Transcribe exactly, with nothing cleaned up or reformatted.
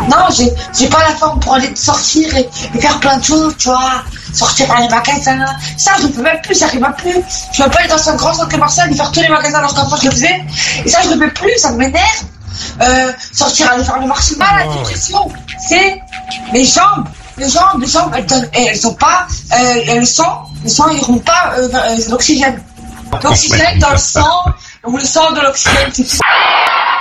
Non, j'ai, j'ai pas la forme pour aller sortir et, et faire plein de choses, tu vois. Sortir dans les magasins. Ça, je ne peux même plus, ça arrive même plus. Je peux pas aller dans un grand centre commercial et faire tous les magasins alors qu'avant je le faisais. Et ça, je ne peux plus, ça m'énerve. Euh, sortir, aller faire le marché. Ah, la dépression, c'est les jambes. Les jambes, les jambes, elles, donnent, elles sont pas, euh, le sang, le sang, ils n'ont pas euh, euh, l'oxygène. L'oxygène dans le sang, ou le sang de l'oxygène, c'est